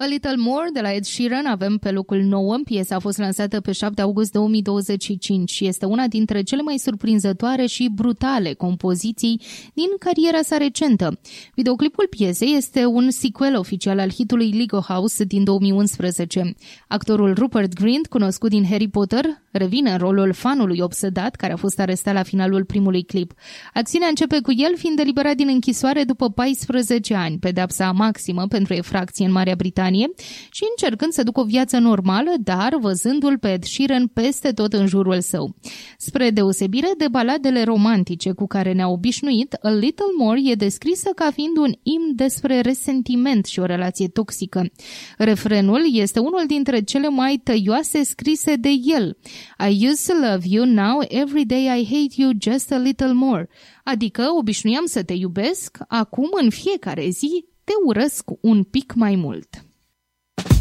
A Little More de la Ed Sheeran avem pe locul 9. Piesa a fost lansată pe 7 august 2025 și este una dintre cele mai surprinzătoare și brutale compoziții din cariera sa recentă. Videoclipul piesei este un sequel oficial al hitului Lego House din 2011. Actorul Rupert Grint, cunoscut din Harry Potter, revine în rolul fanului obsedat care a fost arestat la finalul primului clip. Acțiunea începe cu el fiind eliberat din închisoare după 14 ani, pedeapsa maximă pentru infracție în Marea Britanie, și încercând să ducă o viață normală, dar văzându-l pe Ed Sheeran peste tot în jurul său. Spre deosebire de baladele romantice cu care ne-a obișnuit, A Little More e descrisă ca fiind un imn despre resentiment și o relație toxică. Refrenul este unul dintre cele mai tăioase scrise de el. I used to love you, now every day I hate you just a little more. Adică obișnuiam să te iubesc, acum în fiecare zi te urăsc un pic mai mult.